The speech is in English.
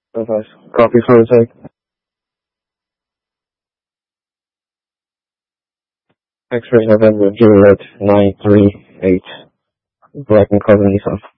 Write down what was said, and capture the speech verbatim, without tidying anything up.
Advice. Copy for the take. X-ray November Juliet nine three eight. Black and Cover Nissan.